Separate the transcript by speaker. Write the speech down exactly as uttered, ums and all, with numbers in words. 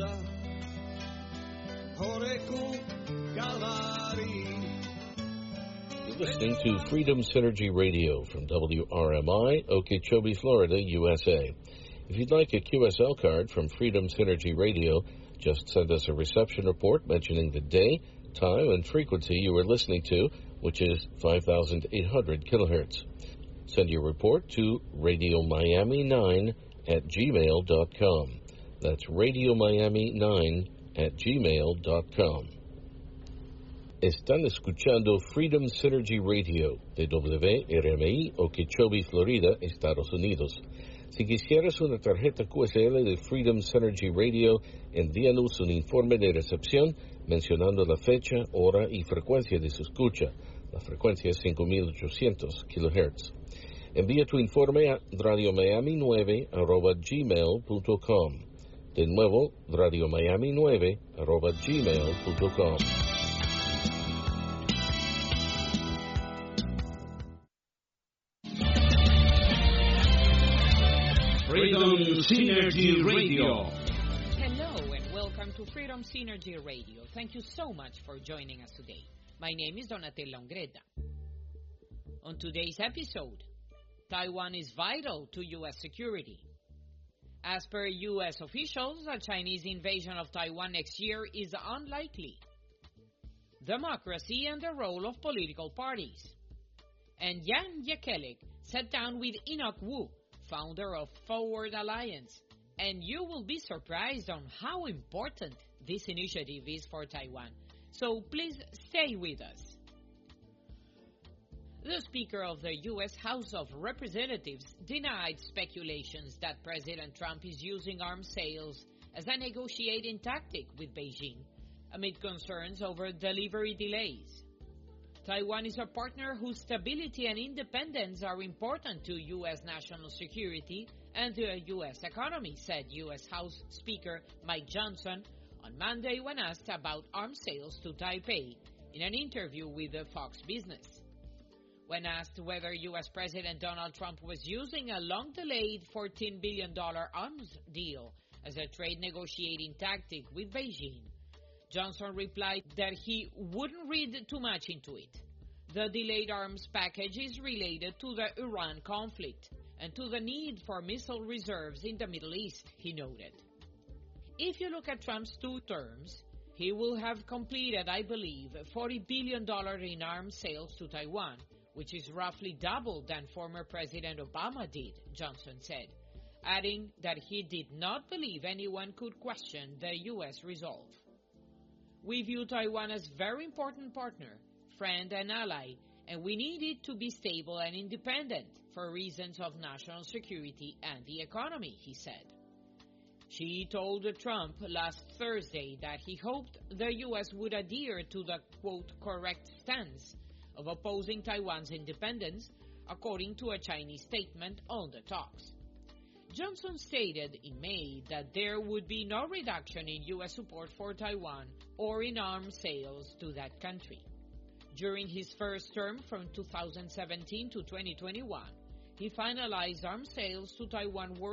Speaker 1: sa Horeku Kalari.
Speaker 2: You're listening to Freedom Synergy Radio from W R M I, Okeechobee, Florida, U S A. If you'd like a Q S L card from Freedom Synergy Radio, just send us a reception report mentioning the day, time, and frequency you are listening to, which is five thousand eight hundred kilohertz. Send your report to radio miami nine at gmail dot com. That's radio miami nine at gmail dot com. Están escuchando Freedom Synergy Radio de W R M I, Okeechobee, Florida, Estados Unidos. Si quisieras una tarjeta Q S L de Freedom Synergy Radio, envíanos un informe de recepción mencionando la fecha, hora y frecuencia de su escucha. La frecuencia es cinco mil ochocientos kilohertz. Envía tu informe a radio miami nueve arroba gmail punto com. De nuevo, radio miami nueve arroba gmail punto com.
Speaker 3: Freedom Synergy Radio.
Speaker 4: Hello and welcome to Freedom Synergy Radio. Thank you so much for joining us today. My name is Donatella Ongretta. On today's episode, Taiwan is vital to U S security. As per U S officials, a Chinese invasion of Taiwan next year is unlikely. Democracy and the role of political parties. And Jan Jekielek sat down with Enoch Wu, founder of Forward Alliance, and you will be surprised on how important this initiative is for Taiwan. So please stay with us. The Speaker of the U S House of Representatives denied speculations that President Trump is using arms sales as a negotiating tactic with Beijing amid concerns over delivery delays. Taiwan is a partner whose stability and independence are important to U S national security and the U S economy, said U S House Speaker Mike Johnson on Monday when asked about arms sales to Taipei in an interview with Fox Business. When asked whether U S President Donald Trump was using a long-delayed fourteen billion dollars arms deal as a trade negotiating tactic with Beijing, Johnson replied that he wouldn't read too much into it. The delayed arms package is related to the Iran conflict and to the need for missile reserves in the Middle East, he noted. If you look at Trump's two terms, he will have completed, I believe, forty billion dollars in arms sales to Taiwan, which is roughly double than former President Obama did, Johnson said, adding that he did not believe anyone could question the U S resolve. We view Taiwan as a very important partner, friend and ally, and we need it to be stable and independent for reasons of national security and the economy, he said. Xi told Trump last Thursday that he hoped the U S would adhere to the, quote, correct stance of opposing Taiwan's independence, according to a Chinese statement on the talks. Johnson stated in May that there would be no reduction in U S support for Taiwan or in arms sales to that country. During his first term from two thousand seventeen to twenty twenty-one, he finalized arms sales to Taiwan worth